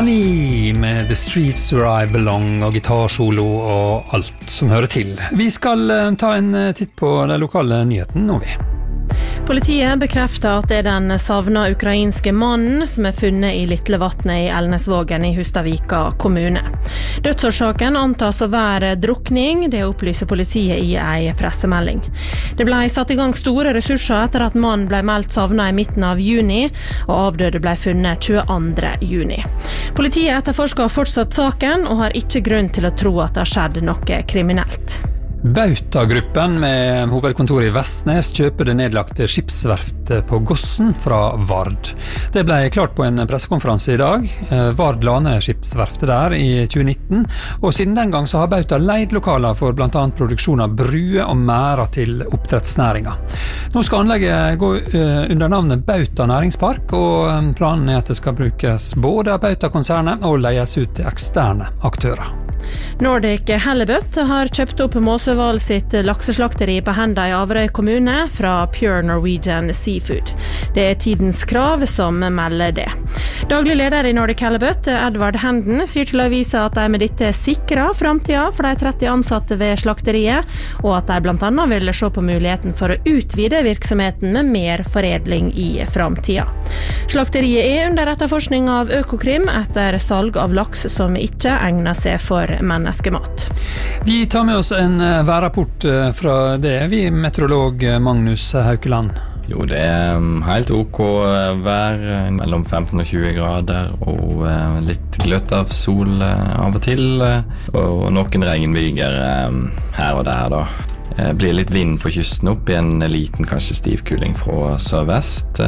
Annie med The Streets Where I Belong og gitarsolo og alt som hører til. Vi skal ta en titt på den lokale nyheten nå vi. Politiet bekrefter at det den savna ukrainske mannen som funnet i Litlevatnet i Elnesvågen i Hustadvika kommune. Dødsårsaken antas å være drukning, det opplyser politiet i en pressemelding. Det ble satt i gang store ressurser etter at mannen ble meldt savna i midten av juni, og avdøde ble funnet 22. juni. Politiet etterforsker fortsatt saken, og har ikke grunn til å tro at det har skjedd noe kriminelt. Bauta-gruppen med hovedkontor i Vestnes kjøper det nedlagte skipsverftet på Gossen fra Vard. Det ble klart på en pressekonferanse i dag. Vard la ned skipsverftet der i 2019, og siden den gang så har Bauta leid lokaler for blant annet produksjon av bruer og mærer til oppdrettsnæringa. Nå skal anlegget gå under navnet Bauta Næringspark, og planen er at det skal brukes både av Bauta-konsernet og leies ut til eksterne aktører. Nordic Halibut har kjøpt opp Måsøval sitt lakseslakteri på Henda i Averøy kommune fra Pure Norwegian Seafood. Det er tidens krav som melder det. Daglig leder i Nordic Halibut, Edvard Henden, sier til avisa at de med dette sikrer fremtiden for de 30 ansatte ved slakteriet, og at de blant annet vil se på muligheten for å utvide virksomheten med mer foredling i fremtiden. Slakteriet er under etterforskning av Økokrim etter salg av laks som ikke egner seg for menneskemat. Vi tar med oss en værrapport fra det, vi meteorolog Magnus Haukeland. Jo, det er helt ok vær, mellom 15 og 20 grader, og litt gløtt av sol av og til, og noen regnbyger her og der da. Det blir litt vind på kysten opp i en liten, kanskje stiv kuling fra sørvest,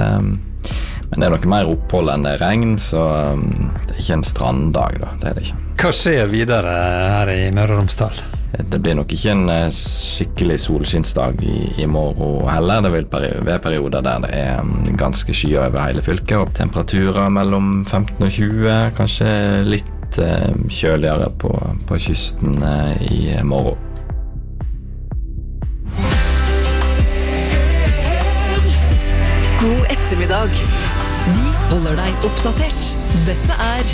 men det er noe mer opphold enn det regn, så det er ikke en stranddag da, det er det ikke. Hva skjer videre her i Møre og Romsdal? Det blir nok ikke en skikkelig solskinnsdag i morgen heller. Det vil være perioder der det er ganske skyer over hele fylket, og temperaturer mellom 15 og 20, kanskje litt kjøligere på kysten i morgen. God ettermiddag. Vi holder deg oppdatert. Dette er